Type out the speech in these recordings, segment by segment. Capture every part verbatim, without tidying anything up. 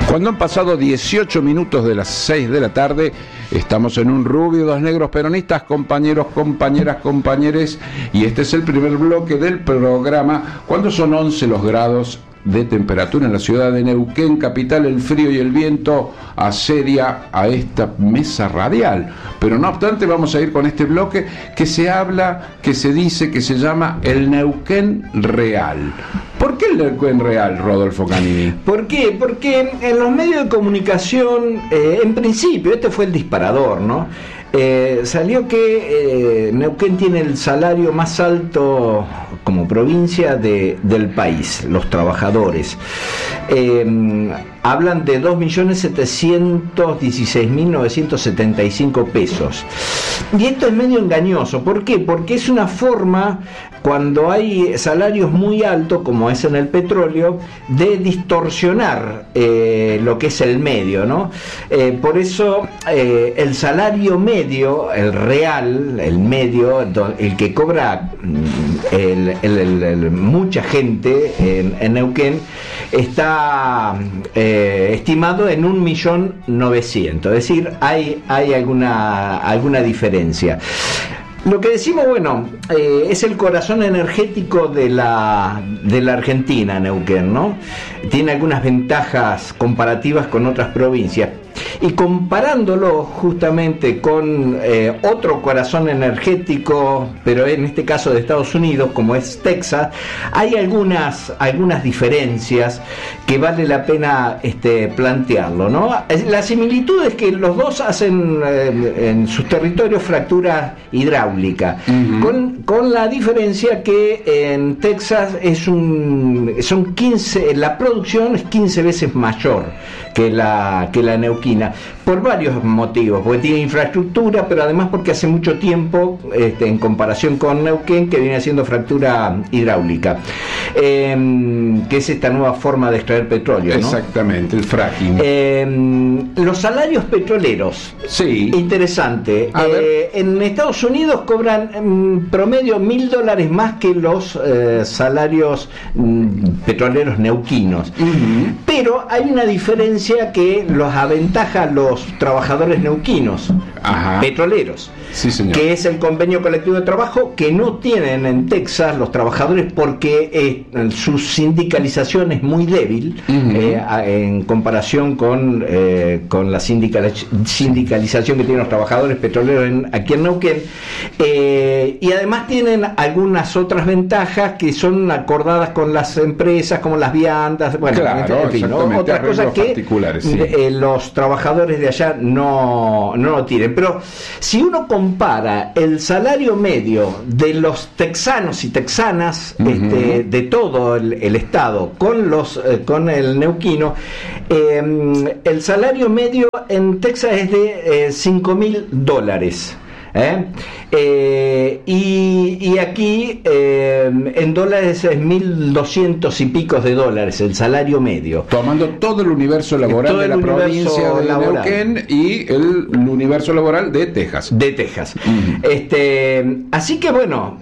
Cuando han pasado dieciocho minutos de las seis de la tarde, estamos en un Rubio, dos negros peronistas, compañeros, compañeras, compañeres, y este es el primer bloque del programa. Cuando son once los grados de temperatura en la ciudad de Neuquén, capital, el frío y el viento asedia a esta mesa radial. Pero no obstante, vamos a ir con este bloque que se habla, que se dice, que se llama el Neuquén Real. ¿Por qué el Neuquén Real, Rodolfo Canini? ¿Por qué? Porque en los medios de comunicación, eh, en principio, este fue el disparador, ¿no? Eh, salió que eh, Neuquén tiene el salario más alto como provincia de, del país, los trabajadores. Eh, hablan de dos millones setecientos dieciséis mil novecientos setenta y cinco pesos. Y esto es medio engañoso. ¿Por qué? Porque es una forma, cuando hay salarios muy altos, como es en el petróleo, de distorsionar eh, lo que es el medio, ¿no? Eh, por eso eh, el salario medio, el real, el medio, el que cobra el, el, el, el, mucha gente en, en Neuquén, está eh, estimado en un millón novecientos. Es decir, hay, hay alguna, alguna diferencia. Lo que decimos, bueno, eh, es el corazón energético de la, de la Argentina, Neuquén, ¿no? Tiene algunas ventajas comparativas con otras provincias. Y comparándolo justamente con eh, otro corazón energético, pero en este caso de Estados Unidos, como es Texas, hay algunas, algunas diferencias que vale la pena este, plantearlo, ¿no? La similitud es que los dos hacen eh, en sus territorios fractura hidráulica, uh-huh. con, con la diferencia que en Texas es un, son quince, la producción es quince veces mayor que la, que la neuquina, por varios motivos, porque tiene infraestructura, pero además porque hace mucho tiempo, este, en comparación con Neuquén, que viene haciendo fractura hidráulica, eh, que es esta nueva forma de extraer petróleo, ¿no? Exactamente, el fracking. Eh, los salarios petroleros, sí, interesante. Eh, en Estados Unidos cobran en promedio mil dólares más que los eh, salarios mm, petroleros neuquinos, uh-huh. Pero hay una diferencia que los aventaja a los trabajadores neuquinos, ajá, petroleros, sí, señor, que es el convenio colectivo de trabajo que no tienen en Texas los trabajadores porque eh, su sindicalización es muy débil, uh-huh. eh, en comparación con, eh, con la sindical, sindicalización que tienen los trabajadores petroleros en, aquí en Neuquén, eh, y además tienen algunas otras ventajas que son acordadas con las empresas, como las viandas, bueno, claro, en fin, ¿no? Otra cosa que sí. eh, los trabajadores de allá no, no lo tienen. Pero si uno compara el salario medio de los texanos y texanas, uh-huh. este, de todo el, el estado con los eh, con el neuquino, eh, el salario medio en Texas es de eh, cinco mil dólares. ¿Eh? Eh, y, y aquí eh, en dólares es mil doscientos y pico de dólares el salario medio, tomando todo el universo laboral todo de la provincia de laboral. Neuquén y el, el universo laboral de Texas de Texas uh-huh. este, así que bueno,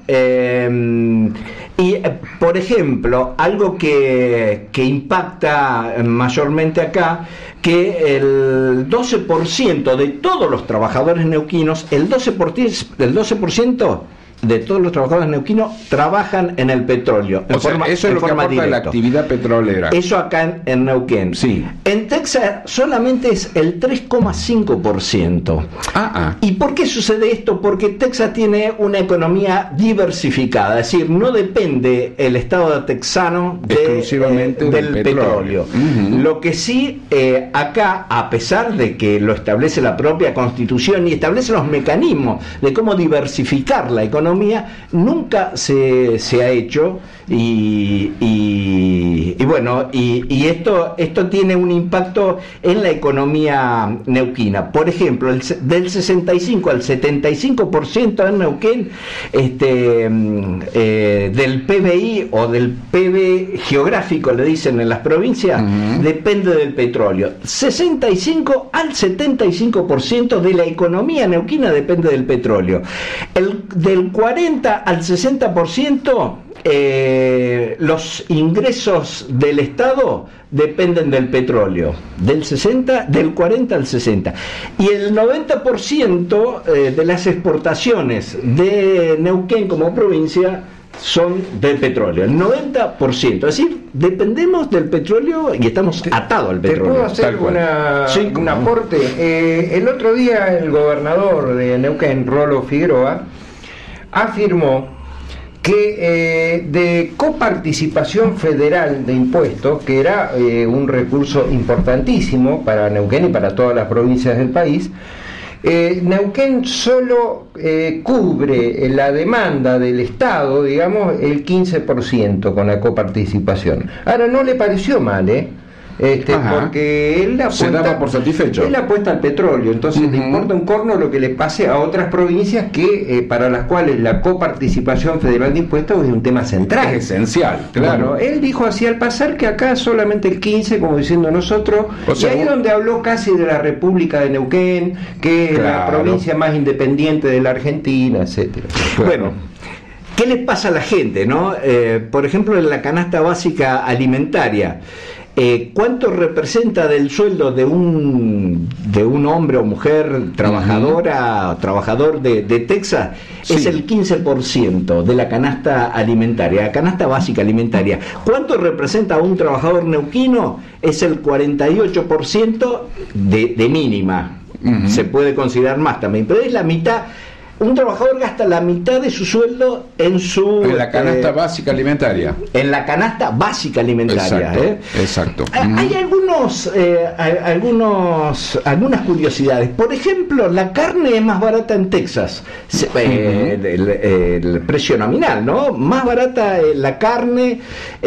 eh, y por ejemplo algo que, que impacta mayormente acá, que el doce por ciento de todos los trabajadores neuquinos, el doce por ciento, el doce por ciento de todos los trabajadores neuquinos trabajan en el petróleo. En o forma, sea, eso es lo que aporta la actividad petrolera. Eso acá en, en Neuquén. Sí. En Texas solamente es el tres coma cinco por ciento. Ah, ah. ¿Y por qué sucede esto? Porque Texas tiene una economía diversificada, es decir, no depende el estado texano de, exclusivamente eh, del, del petróleo. petróleo. Uh-huh. Lo que sí, eh, acá, a pesar de que lo establece la propia Constitución y establece los mecanismos de cómo diversificar la economía, nunca se, se ha hecho y, y, y bueno y, y esto esto tiene un impacto en la economía neuquina. Por ejemplo, el, del sesenta y cinco al setenta y cinco por ciento en Neuquén este, eh, del P B I o del P B geográfico, le dicen en las provincias, uh-huh. depende del petróleo. sesenta y cinco al setenta y cinco por ciento de la economía neuquina depende del petróleo. El, del cuarenta al sesenta por ciento eh, los ingresos del Estado dependen del petróleo, del sesenta, del cuarenta al sesenta, y el noventa por ciento eh, de las exportaciones de Neuquén como provincia son del petróleo, el noventa por ciento. Es decir, dependemos del petróleo y estamos atados al petróleo. ¿Te puedo hacer una, sí, un aporte? Eh, el otro día el gobernador de Neuquén, Rolo Figueroa, afirmó que eh, de coparticipación federal de impuestos, que era eh, un recurso importantísimo para Neuquén y para todas las provincias del país, Eh, Neuquén solo eh, cubre la demanda del Estado, digamos, el quince por ciento con la coparticipación. Ahora, no le pareció mal, ¿eh? Este, porque él apuesta, se daba por satisfecho. Él apuesta al petróleo, entonces uh-huh. le importa un corno lo que le pase a otras provincias que eh, para las cuales la coparticipación federal de impuestos es un tema central. Es esencial, claro. Bueno, él dijo así al pasar que acá solamente el quince, como diciendo nosotros, o sea, y ahí es donde habló casi de la República de Neuquén, que es claro. la provincia más independiente de la Argentina, etcétera. Claro. Bueno, ¿qué les pasa a la gente, no? Eh, por ejemplo, en la canasta básica alimentaria, Eh, ¿cuánto representa del sueldo de un de un hombre o mujer trabajadora, uh-huh. trabajador de, de Texas? Sí. Es el quince por ciento de la canasta alimentaria, la canasta básica alimentaria. ¿Cuánto representa un trabajador neuquino? Es el cuarenta y ocho por ciento de, de mínima. Uh-huh. Se puede considerar más también, pero es la mitad. Un trabajador gasta la mitad de su sueldo en su... En la canasta eh, básica alimentaria. En la canasta básica alimentaria. Exacto. ¿eh? exacto. Hay algunos, eh, algunos, algunas curiosidades. Por ejemplo, la carne es más barata en Texas. Se, eh, uh-huh. el, el precio nominal, ¿no? Más barata la carne,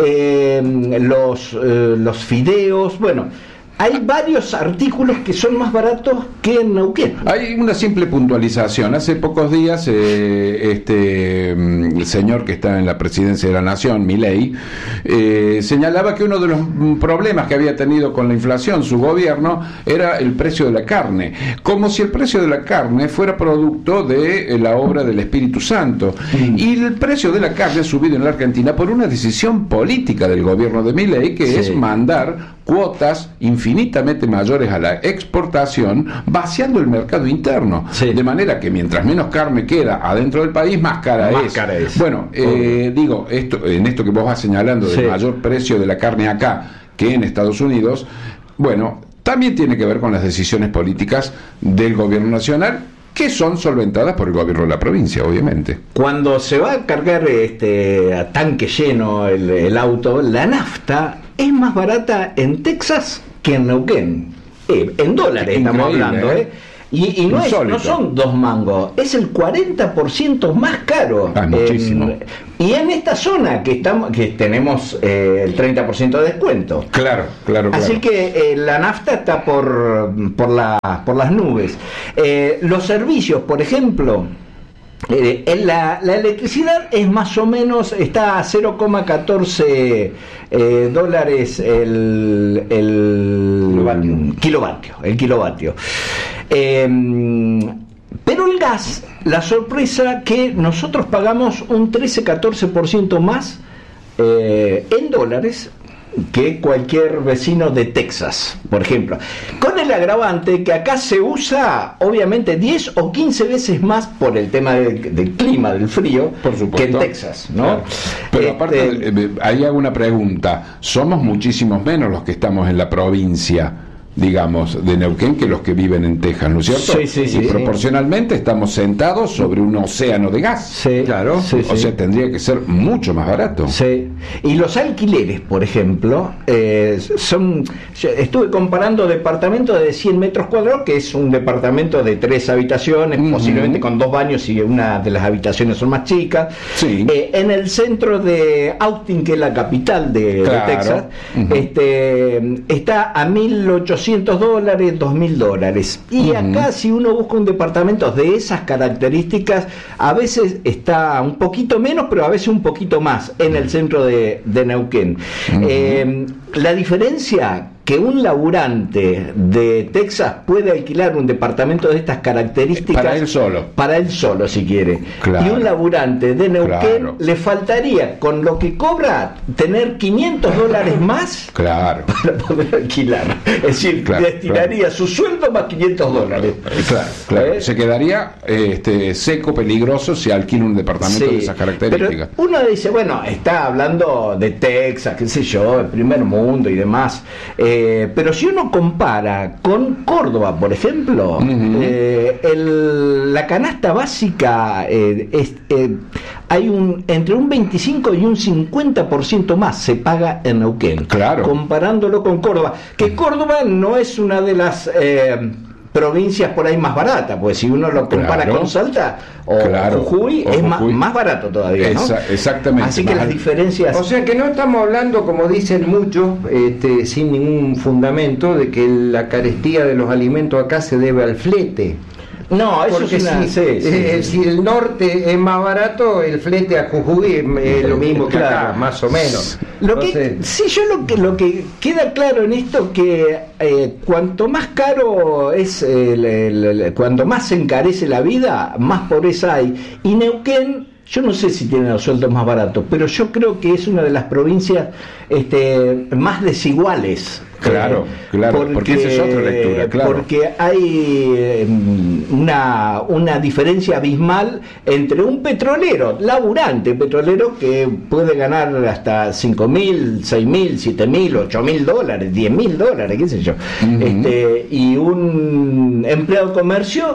eh, los, eh, los fideos, bueno... Hay varios artículos que son más baratos que en Neuquén. Hay una simple puntualización. Hace pocos días, eh, este el señor que está en la presidencia de la Nación, Milei, eh, señalaba que uno de los problemas que había tenido con la inflación su gobierno era el precio de la carne. Como si el precio de la carne fuera producto de la obra del Espíritu Santo. Mm. Y el precio de la carne ha subido en la Argentina por una decisión política del gobierno de Milei, que sí. es mandar cuotas infinitamente mayores a la exportación, vaciando el mercado interno, sí. de manera que mientras menos carne queda adentro del país, más cara más es. Cara es. Bueno, eh, digo, esto, en esto que vos vas señalando del sí. mayor precio de la carne acá que en Estados Unidos, bueno, también tiene que ver con las decisiones políticas del gobierno nacional, que son solventadas por el gobierno de la provincia, obviamente. Cuando se va a cargar este a tanque lleno el, el auto, la nafta es más barata en Texas que en Neuquén. Eh, en dólares Increíble, estamos hablando, ¿eh? Y, y no, es, no son dos mangos, es el cuarenta por ciento más caro. Ah, muchísimo. En, y en esta zona que estamos que tenemos eh, el treinta por ciento de descuento. Claro, claro, claro. Así que eh, la nafta está por, por, la, por las nubes. Eh, los servicios, por ejemplo... Eh, la, la electricidad es más o menos, está a cero coma catorce eh, dólares el, el kilovatio. kilovatio, el kilovatio. Eh, pero el gas, la sorpresa que nosotros pagamos un trece a catorce por ciento más eh, en dólares que cualquier vecino de Texas, por ejemplo, con el agravante que acá se usa obviamente diez o quince veces más por el tema del, del clima, del frío, por supuesto, que en Texas, ¿no? Claro. Pero este, aparte, ahí hago una pregunta, somos muchísimos menos los que estamos en la provincia, digamos, de Neuquén que los que viven en Texas, ¿no es cierto? Sí, sí, sí. Y proporcionalmente estamos sentados sobre un océano de gas. Sí, claro. Sí, o sí. sea, tendría que ser mucho más barato. Sí. Y los alquileres, por ejemplo, eh, son... Estuve comparando departamentos de cien metros cuadrados, que es un departamento de tres habitaciones, uh-huh. posiblemente con dos baños y una de las habitaciones son más chicas. Sí. Eh, en el centro de Austin, que es la capital de, claro. de Texas, uh-huh. este, está a mil ochocientos dólares, dos mil dólares. Y uh-huh. acá, si uno busca un departamento de esas características, a veces está un poquito menos, pero a veces un poquito más en el centro de, de Neuquén. Uh-huh. Eh, la diferencia que que un laburante de Texas puede alquilar un departamento de estas características para él solo, para él solo si quiere, claro. Y un laburante de Neuquén, claro, le faltaría con lo que cobra tener quinientos dólares más, claro, para poder alquilar, es decir, claro, destinaría claro. su sueldo más quinientos dólares, claro, claro. ¿Eh? Se quedaría este, seco, peligroso si alquila un departamento sí, de esas características. Pero uno dice, bueno, está hablando de Texas, qué sé yo, el primer mundo y demás, eh, pero si uno compara con Córdoba, por ejemplo, uh-huh. eh, el, la canasta básica eh, es, eh, hay un entre un veinticinco y un cincuenta por ciento más se paga en Neuquén, claro, comparándolo con Córdoba, que Córdoba no es una de las eh, provincias por ahí más barata, pues si uno lo compara claro. con Salta o claro. Jujuy, o es Jujuy. Más, más barato todavía, ¿no? Esa, exactamente. Así que las diferencias... O sea que no estamos hablando, como dicen muchos, este, sin ningún fundamento, de que la carestía de los alimentos acá se debe al flete. No, eso porque es una, si, sí, sí, eh, sí. si el norte es más barato, el flete a Jujuy es, es lo mismo que claro. acá, más o menos. Lo Entonces, que, sí, yo lo que lo que queda claro en esto que eh, cuanto más caro es, el, el, el, cuanto más se encarece la vida, más pobreza hay. Y Neuquén, yo no sé si tiene los sueldos más baratos, pero yo creo que es una de las provincias este, más desiguales. Claro, claro, porque, porque esa es otra lectura, claro. Porque hay una, una diferencia abismal entre un petrolero, laburante petrolero, que puede ganar hasta cinco mil, seis mil, siete mil, ocho mil dólares, diez mil dólares, qué sé yo, uh-huh. este, y un empleado de comercio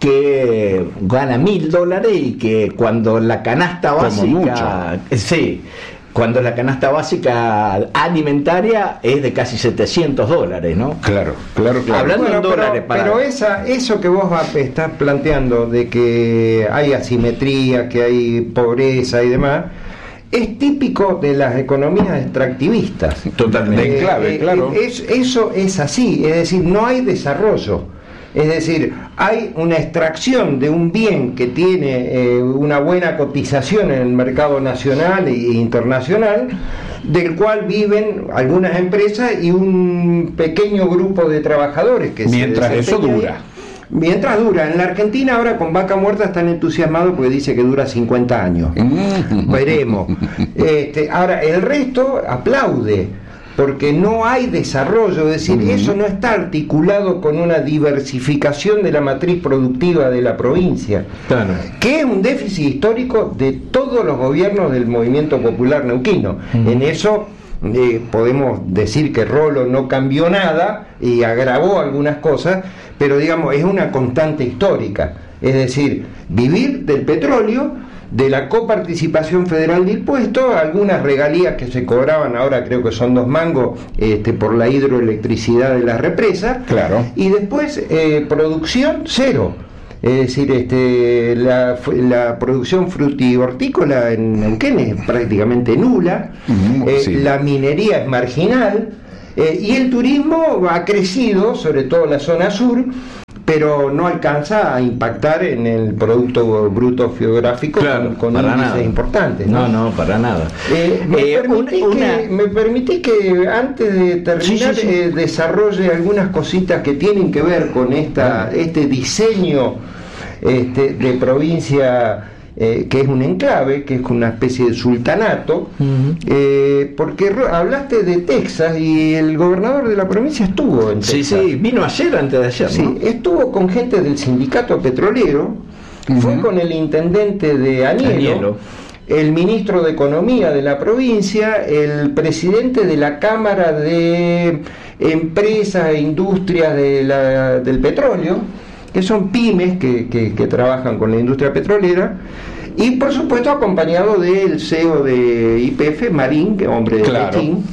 que gana mil dólares y que cuando la canasta básica... Sí, cuando la canasta básica alimentaria es de casi setecientos dólares, ¿no? Claro, claro, claro. Hablando bueno, en dólares pero, para... pero esa, eso que vos estás planteando de que hay asimetría, que hay pobreza y demás, es típico de las economías extractivistas. Totalmente. Eh, de clave, eh, claro. Es, eso es así, es decir, no hay desarrollo. Es decir, hay una extracción de un bien que tiene eh, una buena cotización en el mercado nacional e internacional, del cual viven algunas empresas y un pequeño grupo de trabajadores que mientras se eso dura. Mientras dura. En la Argentina ahora con Vaca Muerta están entusiasmados porque dice que dura cincuenta años. Veremos. Este, ahora, el resto aplaude, porque no hay desarrollo, es decir, uh-huh. eso no está articulado con una diversificación de la matriz productiva de la provincia, claro. que es un déficit histórico de todos los gobiernos del movimiento popular neuquino. Uh-huh. En eso eh, podemos decir que Rolo no cambió nada y agravó algunas cosas, pero digamos, es una constante histórica, es decir, vivir del petróleo, de la coparticipación federal de impuestos, algunas regalías que se cobraban, ahora creo que son dos mangos este, por la hidroelectricidad de las represas, claro. y después eh, producción cero. Es decir, este, la, la producción fruti-hortícola en Neuquén es prácticamente nula, mm, eh, sí. la minería es marginal, eh, y el turismo ha crecido, sobre todo en la zona sur, pero no alcanza a impactar en el Producto Bruto Geográfico, claro, con, con índices nada. importantes. ¿no? no, no, para nada. Eh, me, eh, permití una, que, una... me permití que antes de terminar sí, sí, sí. Eh, desarrolle algunas cositas que tienen que ver con esta bueno. este diseño este, de provincia... Eh, que es un enclave, que es una especie de sultanato, uh-huh. eh, porque hablaste de Texas y el gobernador de la provincia estuvo en Texas. Sí, sí, vino ayer, antes de ayer, sí, ¿no? Estuvo con gente del sindicato petrolero, uh-huh. fue con el intendente de Anielo, Anielo, el ministro de Economía de la provincia, el presidente de la Cámara de Empresas e Industrias de la, del Petróleo, que son pymes que, que, que trabajan con la industria petrolera, y por supuesto acompañado del C E O de Y P F, Marín, que hombre de claro. Pequín.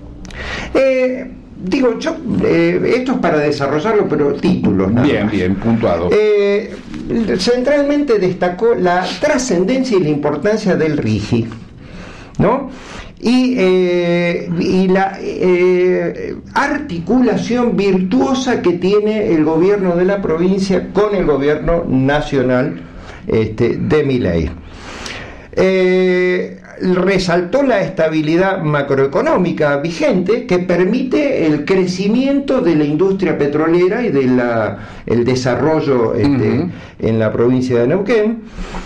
Eh, digo, yo, eh, esto es para desarrollarlo, pero títulos. Nada bien, más. bien, puntuado. Eh, centralmente destacó la trascendencia y la importancia del RIGI, ¿no? Y, eh, y la eh, articulación virtuosa que tiene el gobierno de la provincia con el gobierno nacional este, de Milei. Eh, resaltó la estabilidad macroeconómica vigente que permite el crecimiento de la industria petrolera y del de desarrollo este, uh-huh. en la provincia de Neuquén.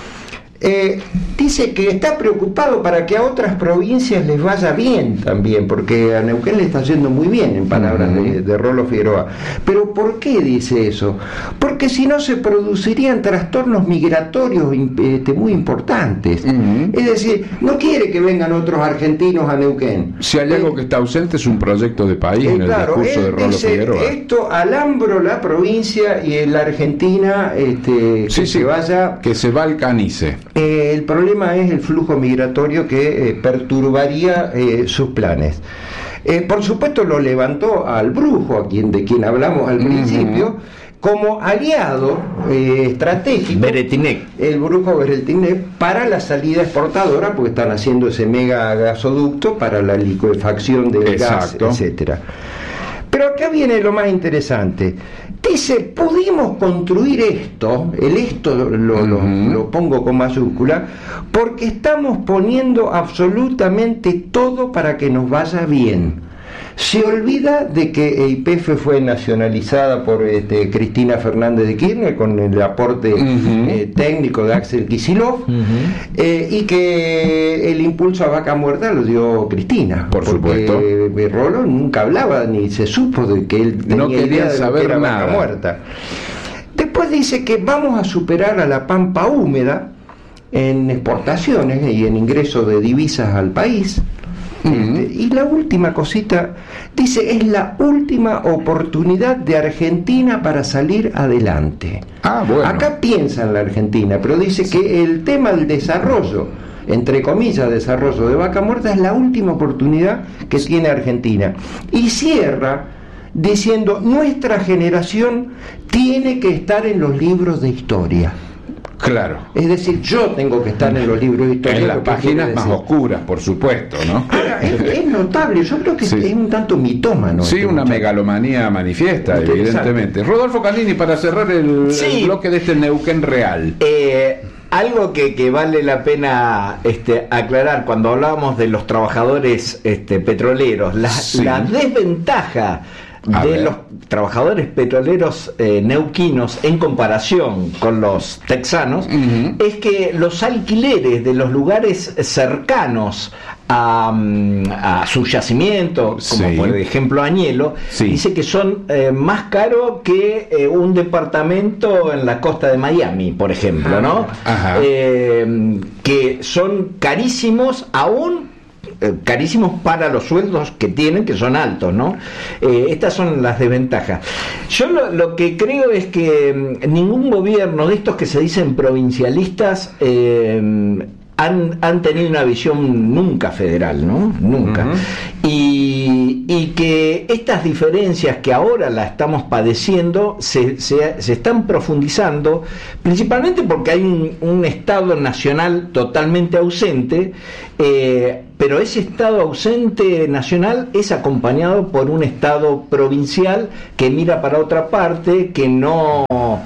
Eh, dice que está preocupado para que a otras provincias les vaya bien también, porque a Neuquén le está yendo muy bien, en palabras uh-huh. de, de Rolo Figueroa. Pero ¿por qué dice eso? Porque si no se producirían trastornos migratorios este, muy importantes. Uh-huh. Es decir, no quiere que vengan otros argentinos a Neuquén. Si hay algo eh, que está ausente es un proyecto de país eh, en el claro, discurso de Rolo dice, Figueroa. Esto alambro la provincia y en la Argentina este, sí, que sí, se vaya, que se balcanice. Eh, el problema es el flujo migratorio que eh, perturbaría eh, sus planes. Eh, por supuesto lo levantó al Brujo, a quien de quien hablamos al uh-huh. principio, como aliado eh, estratégico. Beretinec. El Brujo Beretinec para la salida exportadora, porque están haciendo ese mega gasoducto para la licuefacción del Exacto. gas, etcétera. Pero acá viene lo más interesante. Dice, pudimos construir esto, el esto lo, lo, uh-huh. lo, lo pongo con mayúscula, porque estamos poniendo absolutamente todo para que nos vaya bien. Se olvida de que Y P F fue nacionalizada por este, Cristina Fernández de Kirchner con el aporte uh-huh. eh, técnico de Axel Kicillof uh-huh. eh, y que el impulso a Vaca Muerta lo dio Cristina. Por supuesto. Eh, Rolo nunca hablaba ni se supo de que él tenía no quería idea de saber que era nada. Vaca Muerta. Después dice que vamos a superar a la pampa húmeda en exportaciones y en ingreso de divisas al país. Uh-huh. Este, y la última cosita, dice, es la última oportunidad de Argentina para salir adelante. Ah, bueno. Acá piensa en la Argentina, pero dice que el tema del desarrollo, entre comillas, desarrollo de Vaca Muerta, es la última oportunidad que tiene Argentina. Y cierra diciendo, nuestra generación tiene que estar en los libros de historia. Claro. Es decir, yo tengo que estar en los libros de historia. En las páginas más oscuras, por supuesto, ¿no? Ahora, es, es notable, yo creo que sí. es un tanto mitómano. Sí, este una muchacho. megalomanía manifiesta, evidentemente. Rodolfo Canini, para cerrar el, sí. el bloque de este Neuquén Real. Eh... Algo que, que vale la pena este, aclarar cuando hablábamos de los trabajadores este, petroleros, la, sí. la desventaja A de ver. los trabajadores petroleros eh, neuquinos en comparación con los texanos uh-huh. es que los alquileres de los lugares cercanos a, a su yacimiento, como sí. por ejemplo Añelo, sí. dice que son eh, más caros que eh, un departamento en la costa de Miami, por ejemplo, ¿no? Ajá. Eh, que son carísimos aún Eh, carísimos para los sueldos que tienen, que son altos, ¿no? Eh, estas son las desventajas. Yo lo, lo que creo es que eh, ningún gobierno de estos que se dicen provincialistas eh, han, han tenido una visión nunca federal, ¿no? Nunca. Uh-huh. Y, y que estas diferencias que ahora la estamos padeciendo se, se, se están profundizando, principalmente porque hay un, un Estado nacional totalmente ausente, eh, pero ese Estado ausente nacional es acompañado por un Estado provincial que mira para otra parte, que no,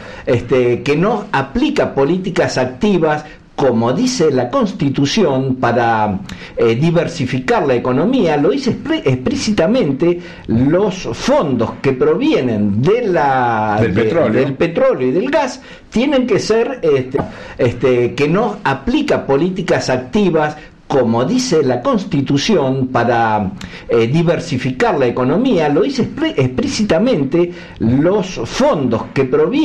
este, que no aplica políticas activas, como dice la Constitución, para eh, diversificar la economía. Lo dice explícitamente, los fondos que provienen de la, del, de, petróleo. del petróleo y del gas tienen que ser, este, este, que no aplica políticas activas, como dice la Constitución, para eh, diversificar la economía. Lo dice explícitamente, los fondos que provienen